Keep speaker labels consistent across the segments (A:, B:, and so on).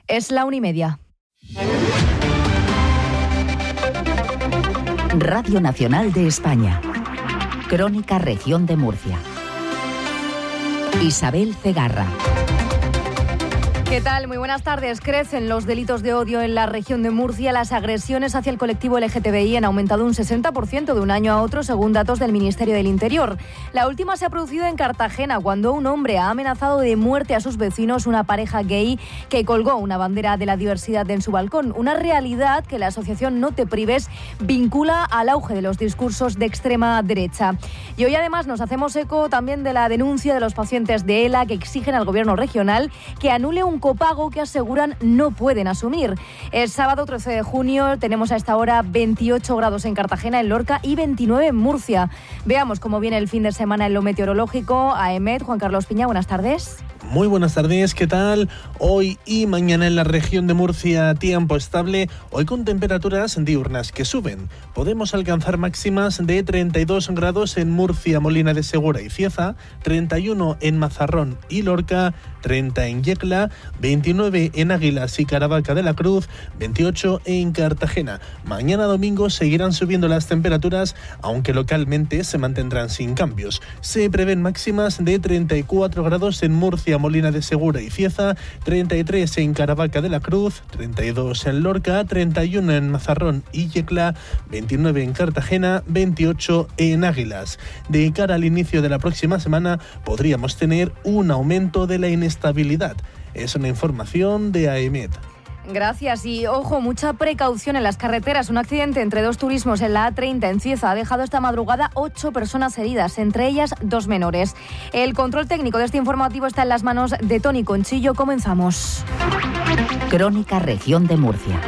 A: Es la 1:30.
B: Radio Nacional de España. Crónica Región de Murcia. Isabel Cegarra.
A: ¿Qué tal? Muy buenas tardes. Crecen los delitos de odio en la región de Murcia. Las agresiones hacia el colectivo LGTBI han aumentado un 60% de un año a otro, según datos del Ministerio del Interior. La última se ha producido en Cartagena, cuando un hombre ha amenazado de muerte a sus vecinos, una pareja gay que colgó una bandera de la diversidad en su balcón. Una realidad que la asociación No Te Prives vincula al auge de los discursos de extrema derecha. Y hoy además nos hacemos eco también de la denuncia de los pacientes de ELA que exigen al gobierno regional que anule un copago que aseguran no pueden asumir. El sábado 13 de junio tenemos a esta hora 28 grados en Cartagena, en Lorca, y 29 en Murcia. Veamos cómo viene el fin de semana en lo meteorológico. AEMET, Juan Carlos Piña, buenas tardes.
C: Muy buenas tardes, ¿qué tal? Hoy y mañana en la región de Murcia, tiempo estable, hoy con temperaturas diurnas que suben. Podemos alcanzar máximas de 32 grados en Murcia, Molina de Segura y Cieza, 31 en Mazarrón y Lorca, 30 en Yecla, 29 en Águilas y Caravaca de la Cruz, 28 en Cartagena. Mañana domingo seguirán subiendo las temperaturas, aunque localmente se mantendrán sin cambios. Se prevén máximas de 34 grados en Murcia, Molina de Segura y Cieza, 33 en Caravaca de la Cruz, 32 en Lorca, 31 en Mazarrón y Yecla, 29 en Cartagena, 28 en Águilas. De cara al inicio de la próxima semana podríamos tener un aumento de la inestabilidad. Es una información de AEMET.
A: Gracias. Y ojo, mucha precaución en las carreteras. Un accidente entre dos turismos en la A30 en Cieza ha dejado esta madrugada 8 personas heridas, entre ellas 2 menores. El control técnico de este informativo está en las manos de Tony Conchillo. Comenzamos.
B: Crónica Región de Murcia.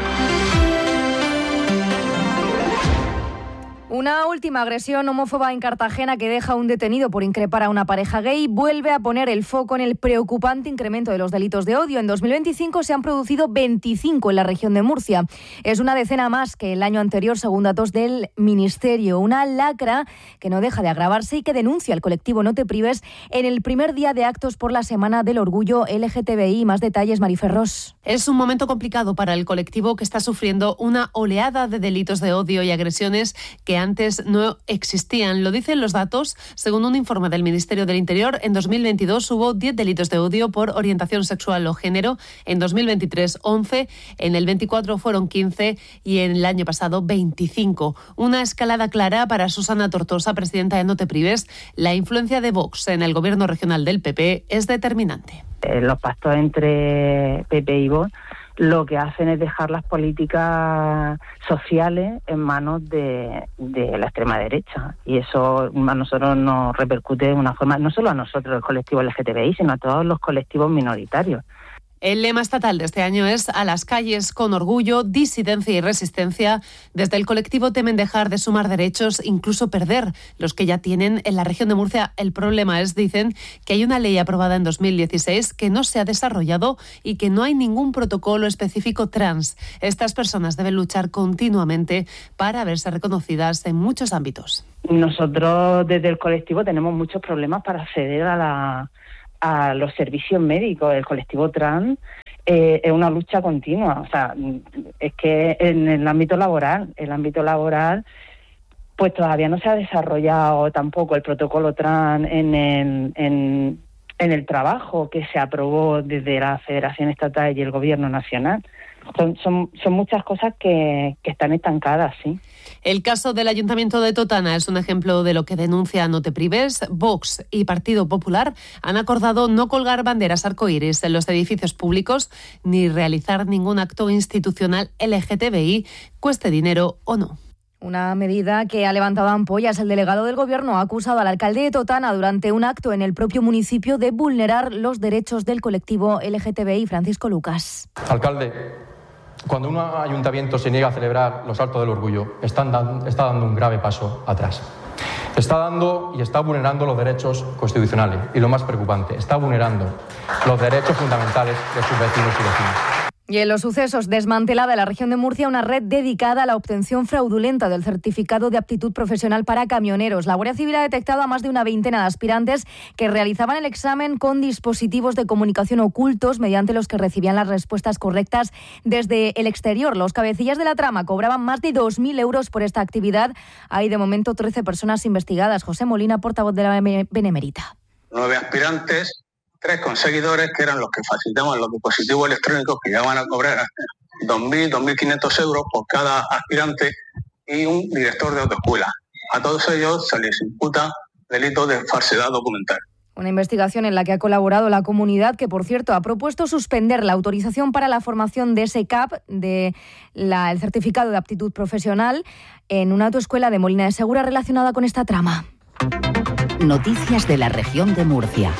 A: Una última agresión homófoba en Cartagena que deja a un detenido por increpar a una pareja gay vuelve a poner el foco en el preocupante incremento de los delitos de odio. En 2025 se han producido 25 en la región de Murcia. Es una decena más que el año anterior, según datos del Ministerio. Una lacra que no deja de agravarse y que denuncia al colectivo No Te Prives en el primer día de actos por la Semana del Orgullo LGTBI. Más detalles, Mariferros.
D: Es un momento complicado para el colectivo que está sufriendo una oleada de delitos de odio y agresiones que antes no existían. Lo dicen los datos. Según un informe del Ministerio del Interior, en 2022 hubo 10 delitos de odio por orientación sexual o género, en 2023 11, en el 24 fueron 15 y en el año pasado 25. Una escalada clara para Susana Tortosa, presidenta de No Te Prives. La influencia de Vox en el gobierno regional del PP es determinante.
E: Los pactos entre PP y Vox lo que hacen es dejar las políticas sociales en manos de la extrema derecha. Y eso a nosotros nos repercute de una forma, no solo a nosotros, el colectivo LGTBI, sino a todos los colectivos minoritarios.
D: El lema estatal de este año es "A las calles con orgullo, disidencia y resistencia". Desde el colectivo temen dejar de sumar derechos, incluso perder los que ya tienen. En la región de Murcia el problema es, dicen, que hay una ley aprobada en 2016 que no se ha desarrollado y que no hay ningún protocolo específico trans. Estas personas deben luchar continuamente para verse reconocidas en muchos ámbitos.
E: Nosotros desde el colectivo tenemos muchos problemas para acceder a los servicios médicos. El colectivo trans es una lucha continua. O sea, es que en el ámbito laboral pues todavía no se ha desarrollado tampoco el protocolo trans en el trabajo que se aprobó desde la Federación Estatal y el Gobierno Nacional. Son muchas cosas que están estancadas, sí.
D: El caso del Ayuntamiento de Totana es un ejemplo de lo que denuncia No Te Prives. Vox y Partido Popular han acordado no colgar banderas arcoíris en los edificios públicos ni realizar ningún acto institucional LGTBI, cueste dinero o no.
A: Una medida que ha levantado ampollas. El delegado del Gobierno ha acusado al alcalde de Totana durante un acto en el propio municipio de vulnerar los derechos del colectivo LGTBI. Francisco Lucas.
F: Alcalde, cuando un ayuntamiento se niega a celebrar los actos del orgullo, está dando un grave paso atrás. Está vulnerando los derechos constitucionales y, lo más preocupante, está vulnerando los derechos fundamentales de sus vecinos y vecinas.
A: Y en los sucesos, desmantelada en la región de Murcia una red dedicada a la obtención fraudulenta del certificado de aptitud profesional para camioneros. La Guardia Civil ha detectado a más de una veintena de aspirantes que realizaban el examen con dispositivos de comunicación ocultos mediante los que recibían las respuestas correctas desde el exterior. Los cabecillas de la trama cobraban más de 2.000 euros por esta actividad. Hay de momento 13 personas investigadas. José Molina, portavoz de la Benemérita.
G: 9 aspirantes, 3 conseguidores, que eran los que facilitaban los dispositivos electrónicos, que llegaban a cobrar 2.000, 2.500 euros por cada aspirante, y un director de autoescuela. A todos ellos se les imputa delito de falsedad documental.
A: Una investigación en la que ha colaborado la comunidad, que por cierto ha propuesto suspender la autorización para la formación de ese CAP, el certificado de aptitud profesional, en una autoescuela de Molina de Segura relacionada con esta trama.
B: Noticias de la región de Murcia.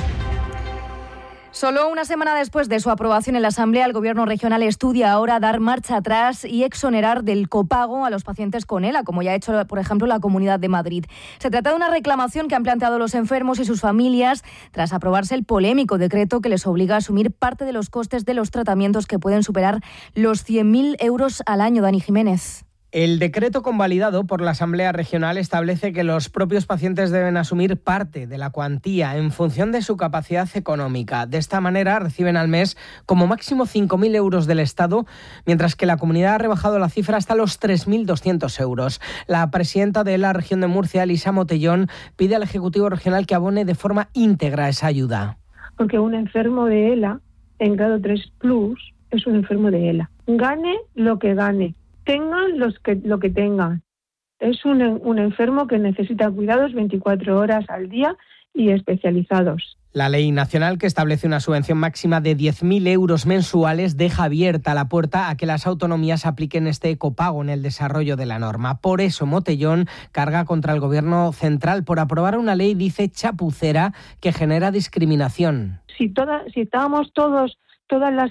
A: Solo una semana después de su aprobación en la Asamblea, el Gobierno regional estudia ahora dar marcha atrás y exonerar del copago a los pacientes con ELA, como ya ha hecho, por ejemplo, la Comunidad de Madrid. Se trata de una reclamación que han planteado los enfermos y sus familias tras aprobarse el polémico decreto que les obliga a asumir parte de los costes de los tratamientos que pueden superar los 100.000 euros al año. Dani Jiménez.
H: El decreto convalidado por la Asamblea Regional establece que los propios pacientes deben asumir parte de la cuantía en función de su capacidad económica. De esta manera reciben al mes como máximo 5.000 euros del Estado, mientras que la comunidad ha rebajado la cifra hasta los 3.200 euros. La presidenta de la región de Murcia, Elisa Motellón, pide al Ejecutivo Regional que abone de forma íntegra esa ayuda.
I: Porque un enfermo de ELA en grado 3+ es un enfermo de ELA. Gane lo que gane. Tengan lo que tengan. Es un enfermo que necesita cuidados 24 horas al día y especializados.
H: La ley nacional, que establece una subvención máxima de 10.000 euros mensuales, deja abierta la puerta a que las autonomías apliquen este copago en el desarrollo de la norma. Por eso Motellón carga contra el Gobierno central por aprobar una ley, dice, chapucera, que genera discriminación.
I: Si estábamos todas las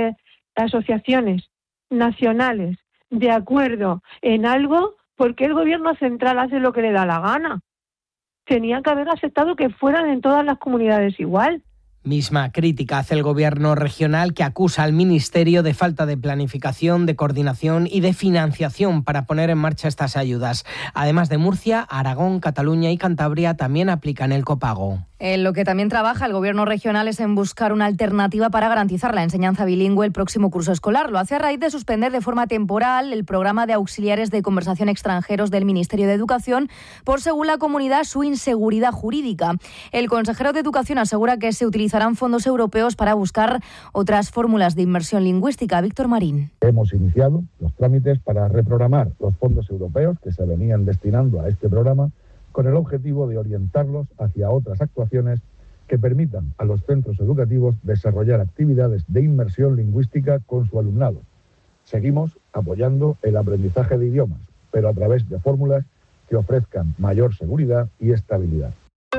I: asociaciones nacionales de acuerdo en algo, ¿por qué el Gobierno central hace lo que le da la gana? Tenía que haber aceptado que fueran en todas las comunidades igual.
H: Misma crítica hace el Gobierno regional, que acusa al Ministerio de falta de planificación, de coordinación y de financiación para poner en marcha estas ayudas. Además de Murcia, Aragón, Cataluña y Cantabria también aplican el copago.
A: En lo que también trabaja el Gobierno regional es en buscar una alternativa para garantizar la enseñanza bilingüe el próximo curso escolar. Lo hace a raíz de suspender de forma temporal el programa de auxiliares de conversación extranjeros del Ministerio de Educación por, según la comunidad, su inseguridad jurídica. El consejero de Educación asegura que se utilizarán fondos europeos para buscar otras fórmulas de inmersión lingüística. Víctor Marín.
J: Hemos iniciado los trámites para reprogramar los fondos europeos que se venían destinando a este programa, con el objetivo de orientarlos hacia otras actuaciones que permitan a los centros educativos desarrollar actividades de inmersión lingüística con su alumnado. Seguimos apoyando el aprendizaje de idiomas, pero a través de fórmulas que ofrezcan mayor seguridad y estabilidad.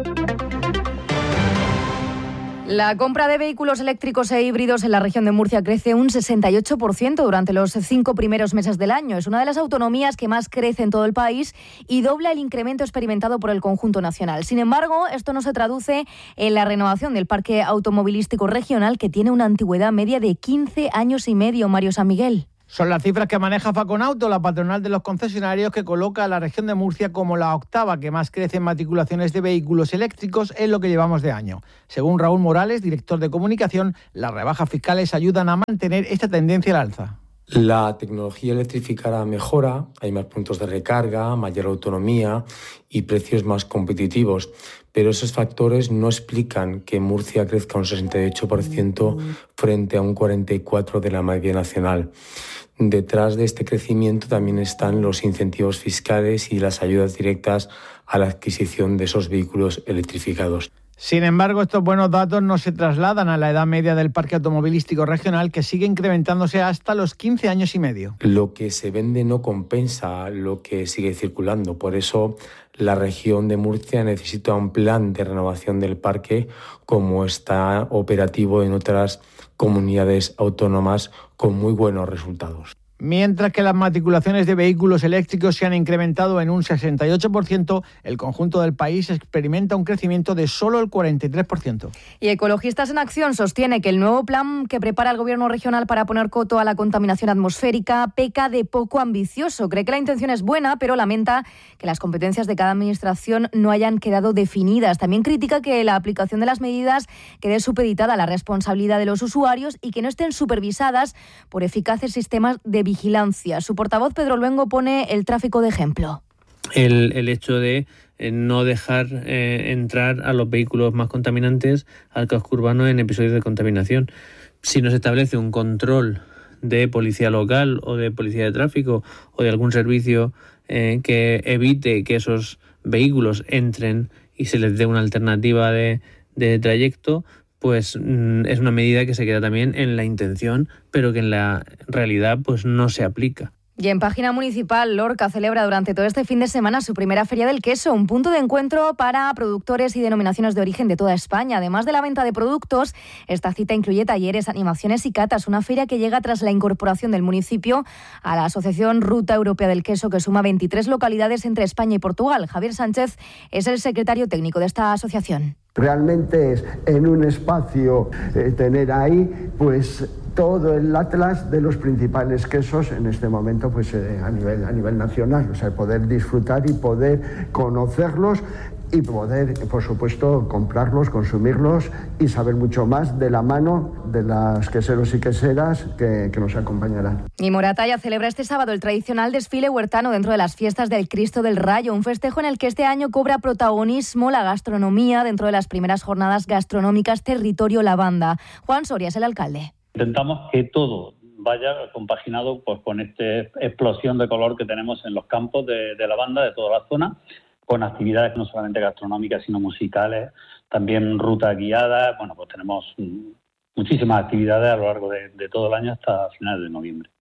A: La compra de vehículos eléctricos e híbridos en la región de Murcia crece un 68% durante los 5 primeros meses del año. Es una de las autonomías que más crece en todo el país y dobla el incremento experimentado por el conjunto nacional. Sin embargo, esto no se traduce en la renovación del parque automovilístico regional, que tiene una antigüedad media de 15 años y medio. Mario San Miguel.
K: Son las cifras que maneja Faconauto, la patronal de los concesionarios, que coloca a la región de Murcia como la octava que más crece en matriculaciones de vehículos eléctricos en lo que llevamos de año. Según Raúl Morales, director de comunicación, las rebajas fiscales ayudan a mantener esta tendencia al alza.
L: La tecnología electrificada mejora, hay más puntos de recarga, mayor autonomía y precios más competitivos, pero esos factores no explican que Murcia crezca un 68% frente a un 44% de la media nacional. Detrás de este crecimiento también están los incentivos fiscales y las ayudas directas a la adquisición de esos vehículos electrificados.
K: Sin embargo, estos buenos datos no se trasladan a la edad media del parque automovilístico regional, que sigue incrementándose hasta los 15 años y medio.
L: Lo que se vende no compensa lo que sigue circulando. Por eso, la región de Murcia necesita un plan de renovación del parque, como está operativo en otras comunidades autónomas con muy buenos resultados.
K: Mientras que las matriculaciones de vehículos eléctricos se han incrementado en un 68%, el conjunto del país experimenta un crecimiento de solo el 43%.
A: Y Ecologistas en Acción sostiene que el nuevo plan que prepara el Gobierno regional para poner coto a la contaminación atmosférica peca de poco ambicioso. Cree que la intención es buena, pero lamenta que las competencias de cada administración no hayan quedado definidas. También critica que la aplicación de las medidas quede supeditada a la responsabilidad de los usuarios y que no estén supervisadas por eficaces sistemas de vigilancia. Su portavoz, Pedro Luengo, pone el tráfico de ejemplo.
M: El hecho de no dejar entrar a los vehículos más contaminantes al casco urbano en episodios de contaminación. Si no se establece un control de policía local o de policía de tráfico o de algún servicio que evite que esos vehículos entren y se les dé una alternativa de trayecto, pues es una medida que se queda también en la intención, pero que en la realidad pues no se aplica.
A: Y en página municipal, Lorca celebra durante todo este fin de semana su primera Feria del Queso, un punto de encuentro para productores y denominaciones de origen de toda España. Además de la venta de productos, esta cita incluye talleres, animaciones y catas, una feria que llega tras la incorporación del municipio a la Asociación Ruta Europea del Queso, que suma 23 localidades entre España y Portugal. Javier Sánchez es el secretario técnico de esta asociación.
N: Realmente es en un espacio tener ahí pues todo el atlas de los principales quesos en este momento pues a nivel nacional, o sea, poder disfrutar y poder conocerlos y poder, por supuesto, comprarlos, consumirlos y saber mucho más de la mano de las queseros y queseras que nos acompañarán.
A: Y Moratalla celebra este sábado el tradicional desfile huertano dentro de las fiestas del Cristo del Rayo, un festejo en el que este año cobra protagonismo la gastronomía dentro de las primeras jornadas gastronómicas Territorio Lavanda. Juan Soria es el alcalde.
O: Intentamos que todo vaya compaginado pues con esta explosión de color que tenemos en los campos de lavanda de toda la zona, con actividades no solamente gastronómicas, sino musicales, también rutas guiadas. Bueno, pues tenemos muchísimas actividades a lo largo de todo el año hasta finales de noviembre.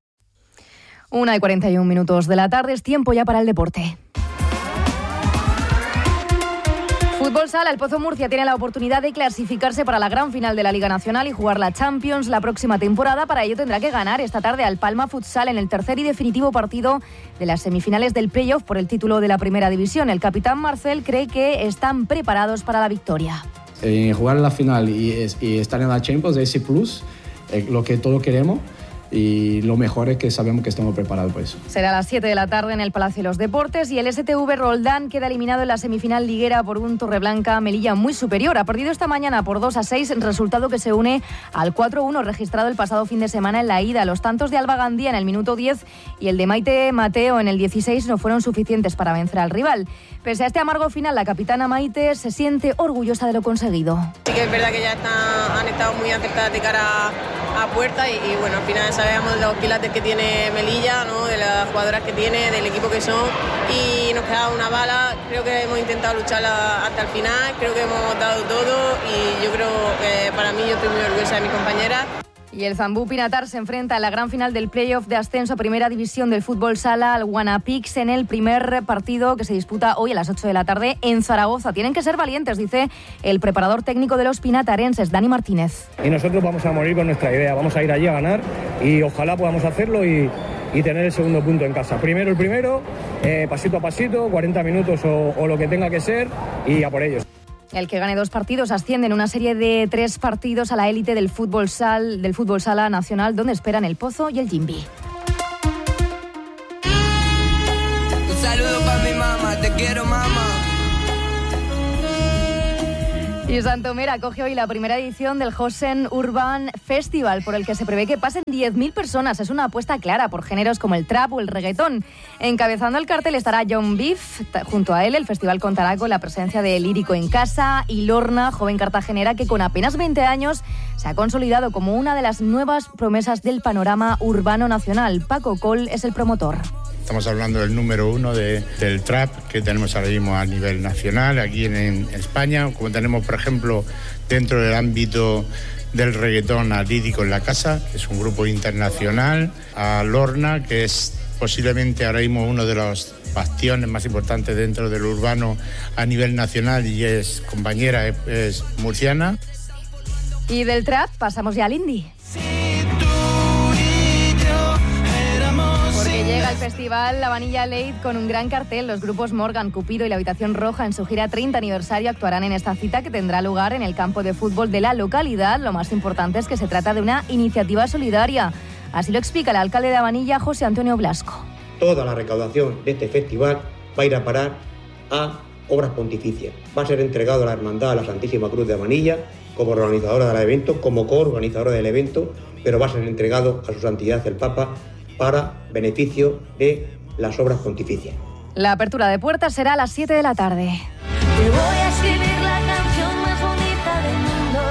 A: 1:41 de la tarde, es tiempo ya para el deporte. Fútbol Sala, el Pozo Murcia tiene la oportunidad de clasificarse para la gran final de la Liga Nacional y jugar la Champions la próxima temporada. Para ello tendrá que ganar esta tarde al Palma Futsal en el tercer y definitivo partido de las semifinales del playoff por el título de la Primera División. El capitán Marcel cree que están preparados para la victoria.
P: Jugar la final y estar en la Champions es ese plus, lo que todos queremos. Y lo mejor es que sabemos que estamos preparados para eso.
A: Será a las 7 de la tarde en el Palacio de los Deportes y el STV Roldán queda eliminado en la semifinal liguera por un Torreblanca Melilla muy superior. Ha perdido esta mañana por 2-6, resultado que se une al 4-1 registrado el pasado fin de semana en la ida. Los tantos de Alba Gandía en el minuto 10 y el de Maite Mateo en el 16 no fueron suficientes para vencer al rival. Pese a este amargo final, la capitana Maite se siente orgullosa de lo conseguido.
Q: Sí que es verdad que ya han estado muy acertadas de cara a puerta y bueno, al final sabemos los quilates que tiene Melilla, ¿no? De las jugadoras que tiene, del equipo que son, y nos queda una bala. Creo que hemos intentado luchar hasta el final, creo que hemos dado todo y yo creo que para mí yo estoy muy orgullosa de mis compañeras.
A: Y el Zambú Pinatar se enfrenta en la gran final del playoff de ascenso a Primera División del Fútbol Sala al Guanapix en el primer partido que se disputa hoy a las 8 de la tarde en Zaragoza. Tienen que ser valientes, dice el preparador técnico de los pinatarenses, Dani Martínez.
R: Y nosotros vamos a morir con nuestra idea, vamos a ir allí a ganar y ojalá podamos hacerlo y tener el segundo punto en casa. Primero el primero, pasito a pasito, 40 minutos o lo que tenga que ser y a por ellos.
A: El que gane 2 partidos asciende en una serie de 3 partidos a la élite del fútbol sala nacional, donde esperan el Pozo y el Jimbi.
S: Un saludo para mi mamá, te quiero mamá.
A: Y Santomera acoge hoy la primera edición del Hosen Urban Festival, por el que se prevé que pasen 10.000 personas. Es una apuesta clara por géneros como el trap o el reggaetón. Encabezando el cartel estará John Beef. Junto a él, el festival contará con la presencia de Lírico en Casa y Lorna, joven cartagenera que con apenas 20 años se ha consolidado como una de las nuevas promesas del panorama urbano nacional. Paco Col es el promotor.
T: Estamos hablando del número 1 del trap que tenemos ahora mismo a nivel nacional, aquí en España, como tenemos, por ejemplo, dentro del ámbito del reggaetón a Lírico en la Casa, que es un grupo internacional, a Lorna, que es posiblemente ahora mismo uno de los bastiones más importantes dentro del urbano a nivel nacional y es compañera, es murciana.
A: Y del trap pasamos ya al indie.
S: Si tú y yo éramos
A: Llega el festival La Vanilla Late con un gran cartel. Los grupos Morgan, Cupido y La Habitación Roja en su gira 30 aniversario actuarán en esta cita que tendrá lugar en el campo de fútbol de la localidad. Lo más importante es que se trata de una iniciativa solidaria. Así lo explica el alcalde de Abanilla, José Antonio Blasco.
U: Toda la recaudación de este festival va a ir a parar a obras pontificias. Va a ser entregado a la Hermandad de la Santísima Cruz de Abanilla como organizadora del evento, como coorganizadora del evento, pero va a ser entregado a su santidad el Papa para beneficio de las obras pontificias.
A: La apertura de puertas será a las 7 de la tarde.
V: Te voy a escribir la canción más bonita del mundo.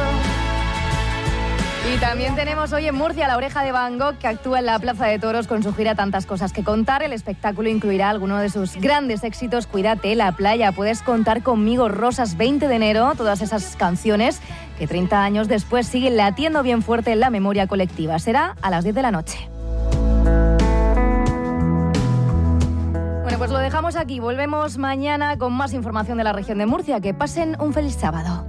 A: Y también tenemos hoy en Murcia La Oreja de Van Gogh, que actúa en la Plaza de Toros con su gira Tantas Cosas que Contar. El espectáculo incluirá algunos de sus grandes éxitos: Cuídate, La Playa, Puedes contar conmigo, Rosas, 20 de enero, todas esas canciones que 30 años después siguen latiendo bien fuerte en la memoria colectiva. Será a las 10 de la noche. Bueno, pues lo dejamos aquí. Volvemos mañana con más información de la región de Murcia. Que pasen un feliz sábado.